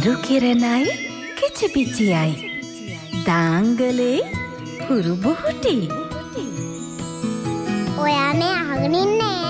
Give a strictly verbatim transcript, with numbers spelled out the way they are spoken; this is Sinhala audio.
හිරු කිරණයි කිචිපිචියයි දාංගලේ හුරු බුහුටි. ඔයා මේ අහගෙන ඉන්නේ